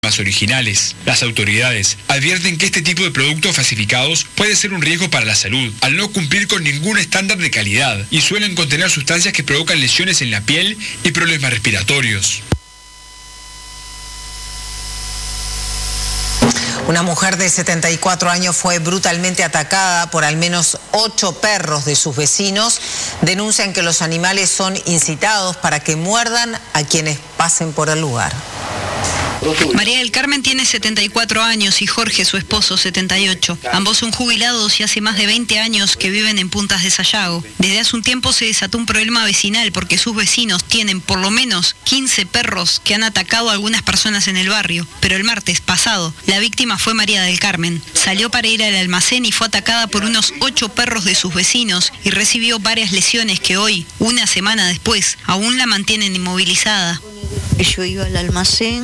más originales. Las autoridades advierten que este tipo de productos falsificados puede ser un riesgo para la salud, al no cumplir con ningún estándar de calidad, y suelen contener sustancias que provocan lesiones en la piel y problemas respiratorios. Una mujer de 74 años fue brutalmente atacada por al menos 8 perros de sus vecinos. Denuncian que los animales son incitados para que muerdan a quienes pasen por el lugar. María del Carmen tiene 74 años y Jorge, su esposo, 78. Ambos son jubilados y hace más de 20 años que viven en Puntas de Sayago. Desde hace un tiempo se desató un problema vecinal porque sus vecinos tienen por lo menos 15 perros que han atacado a algunas personas en el barrio. Pero el martes pasado, la víctima fue María del Carmen. Salió para ir al almacén y fue atacada por unos 8 perros de sus vecinos y recibió varias lesiones que hoy, una semana después, aún la mantienen inmovilizada. Yo iba al almacén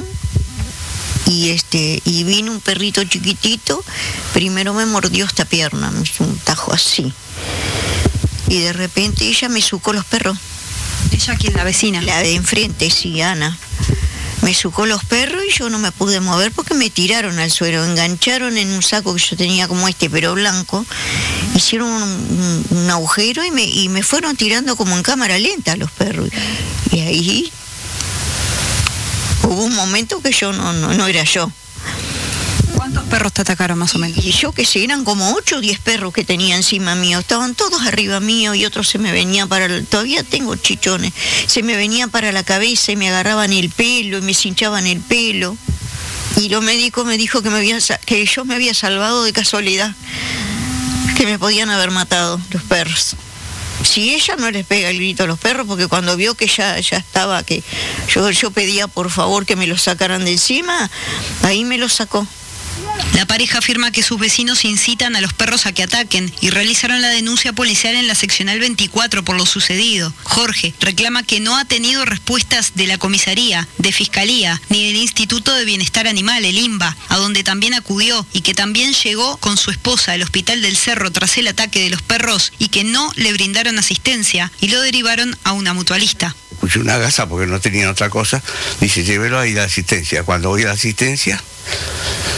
y vino un perrito chiquitito, primero me mordió esta pierna, me hizo un tajo así. Y de repente ella me sucó los perros. ¿Ella quién, la vecina? La de enfrente, sí, Ana. Me sucó los perros y yo no me pude mover porque me tiraron al suelo, engancharon en un saco que yo tenía como este, pero blanco, hicieron un agujero y me fueron tirando como en cámara lenta los perros. Y ahí hubo un momento que yo no era yo. ¿Cuántos perros te atacaron más o menos? Y yo que sé, eran como 8 o 10 perros que tenía encima mío. Estaban todos arriba mío y otros se me venían todavía tengo chichones. Se me venían para la cabeza y me agarraban el pelo y me cinchaban el pelo. Y los médicos me dijo que yo me había salvado de casualidad. Que me podían haber matado los perros. Si ella no les pega el grito a los perros, porque cuando vio que ya estaba, que yo pedía por favor que me los sacaran de encima, ahí me los sacó. La pareja afirma que sus vecinos incitan a los perros a que ataquen y realizaron la denuncia policial en la seccional 24 por lo sucedido. Jorge reclama que no ha tenido respuestas de la comisaría, de fiscalía, ni del Instituto de Bienestar Animal, el INBA, a donde también acudió y que también llegó con su esposa al Hospital del Cerro tras el ataque de los perros y que no le brindaron asistencia y lo derivaron a una mutualista. Escuché una gasa porque no tenían otra cosa, dice llévelo a ir a la asistencia. Cuando voy a la asistencia